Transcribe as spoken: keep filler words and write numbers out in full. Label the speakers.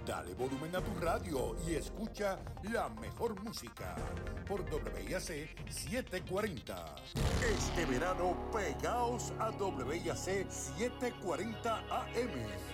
Speaker 1: Dale volumen a tu radio y escucha la mejor música por W I A C setecientos cuarenta. Este verano pegaos a W I A C setecientos cuarenta A M.